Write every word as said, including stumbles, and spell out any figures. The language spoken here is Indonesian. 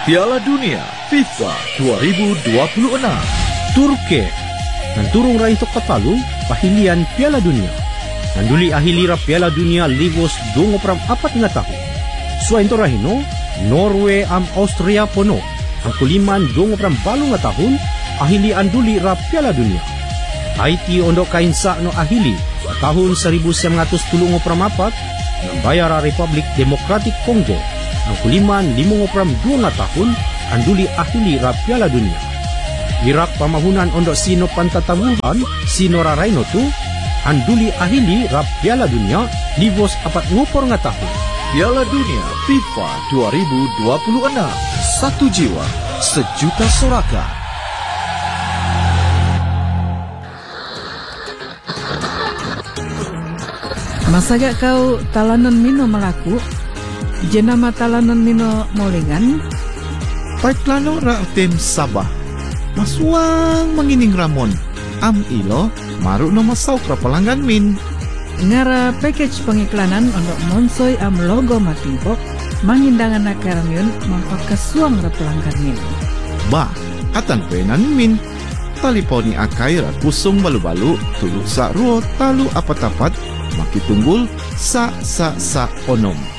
Piala Dunia FIFA dua ribu dua puluh enam. Turki nanturong ra ito katalu pahilian Piala Dunia. Nanduli ahilira Piala Dunia Livos dungo pram apat nga tahun. So ito rahino, Norway am Austria pono. Ang kuliman dungo pram balo nga tahun, ahili anduli ra Piala Dunia. Haiti ondo kainsa no ahili tahun seribu sembilan ratus apat ng Bayara Republic Democratic Congo. Ang kuliman limong opram dua nga tahun anduli ahili ra Piala Dunia. Irak pamahunan ondo sino pantatabuhan sino raraino tu anduli ahili ra Piala Dunia livos apat ngupor nga tahun. Piala Dunia FIFA dua ribu dua puluh enam. Satu jiwa, sejuta sorakan. Masaga kau talanan mino malaku, jenama talanan mino molingan. Partlano ra tem Sabah, maswang mangining Ramon, am ilo maru no masaw ra palanggan min. Ngara package pengiklanan untuk monsoy am logo matibok, mangindangan nakaramion mampakasuang ra pelanggan min. Ba, atan penan min. Taliponi akay ra kusong balu-balu, tuluk sa ruo talu apat-apat, makitunggul sa sa sa onom.